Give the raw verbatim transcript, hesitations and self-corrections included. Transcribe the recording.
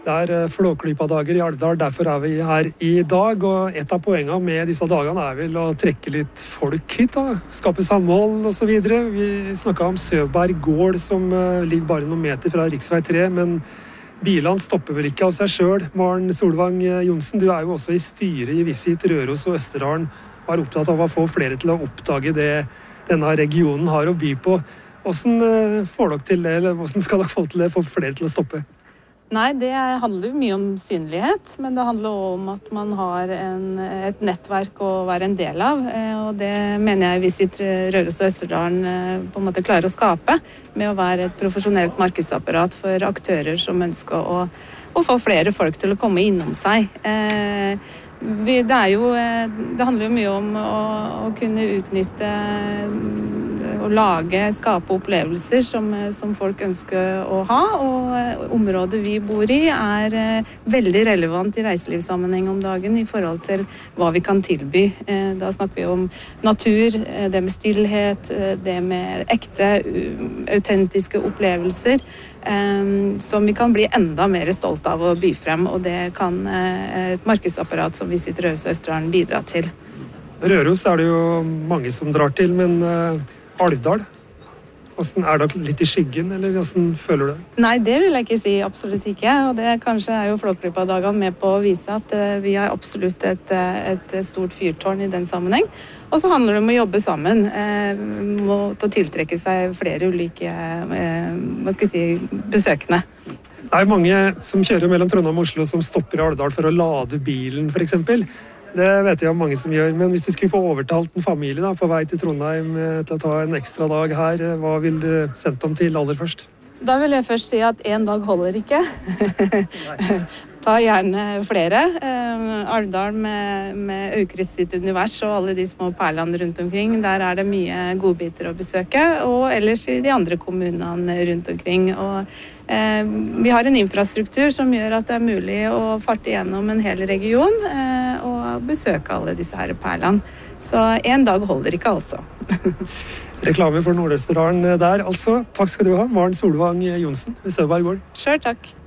Det er Flåklypa-dager i Alvdal, derfor er vi her i dag. Og et av poengene med disse dagene er vel å trekke litt folk hit, da. Skape samhold og så videre. Vi snakket om Søberg gård, som ligger bare noen meter fra riksvei tre, men bilene stopper vel ikke av seg selv. Maren Solvang Johnsen, du er jo også i styret i Visit Røros og Østerdalen, og er opptatt av å få flere til å oppdage det denne regionen har å by på. Hvordan får dere til det, eller hvordan skal dere få til det, få flere til å stoppe? Nei, det handler jo mye om synlighet, men det handler også om at man har en, et nettverk å være en del av, og det mener jeg Visit Røros og Østerdalen på en måte klarer å skape, med å være et profesjonelt markedsapparat for aktører som ønsker å, å få flere folk til å komme innom seg. Det, er jo, det handler jo mye om å, å kunne utnytte å lage, skape opplevelser som, som folk ønsker å ha, og området vi bor i er veldig relevant i reiselivssammenheng om dagen i forhold til hva vi kan tilby. Da snakker vi om natur, det med stillhet, det med ekte, autentiske opplevelser, som vi kan bli enda mer stolt av å by frem, og det kan et markedsapparat som Visit Røros og Østerdalen bidra til. Røros er det jo mange som drar til, men Alvdal, hvordan er det litt i skyggen, eller hvordan føler du det? Nei, det vil jeg ikke si, absolutt ikke, og det kanskje er jo Flåklypa-dagene med på å vise at vi har absolutt et, et stort fyrtårn i den sammenheng, og så handler det om å jobbe sammen, eh, mot å tiltrekke seg flere ulike eh, hva skal jeg si, besøkende. Det er mange som kjører mellom Trondheim og Oslo som stopper i Alvdal for å lade bilen, for eksempel. Det vet jeg om mange som gjør, men hvis du skulle få overtalt en familie da, på vei til Trondheim til å ta en ekstra dag her, hva vil du sendt dem til aller først? Da vil jeg først si at en dag holder ikke. Ta gjerne flere. Alvdal med, med Aukrust sitt univers og alle de små perlene rundt omkring, der er det mye godbiter å besøke, og ellers i de andre kommunene rundt omkring. Og eh, vi har en infrastruktur som gjør at det er mulig å farte gjennom en hel region eh, og besøke alle disse her perlene. Så en dag holder ikke, altså. Reklame for Nord-Østerdalen der, altså. Takk skal du ha, Maren Solvang Johnsen ved Søberg gård. Selv takk.